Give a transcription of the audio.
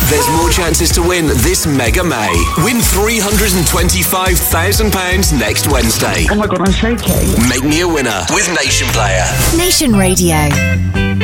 There's more chances to win this Mega May. Win £325,000 next Wednesday. Oh my God, I'm shaking. Make me a winner with Nation Player. Nation Radio.